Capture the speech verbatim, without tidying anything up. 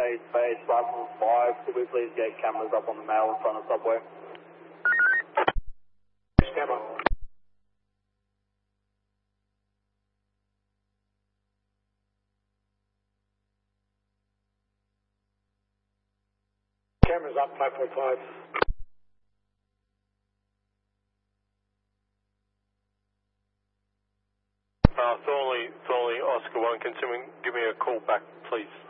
need space, platform five. Could we please get cameras up on the mail in front of subway? Stand by. Cameras up, five four five. Uh, Thornley, Thornley, Oscar one, can someone give me a call back, please?